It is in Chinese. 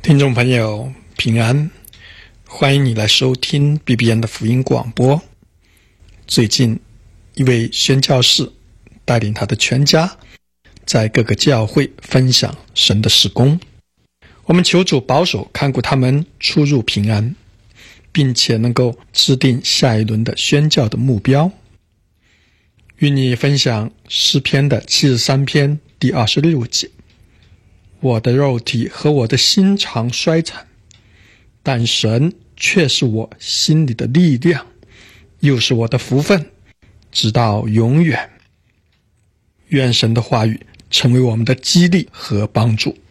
听众朋友平安，欢迎你来收听 BBN 的福音广播。最近一位宣教士带领他的全家在各个教会分享神的事工，我们求主保守看顾他们出入平安，并且能够制定下一轮的宣教的目标。与你分享诗篇的73篇第26节，我的肉体和我的心肠衰残，但神却是我心里的力量，又是我的福分，直到永远。愿神的话语成为我们的激励和帮助。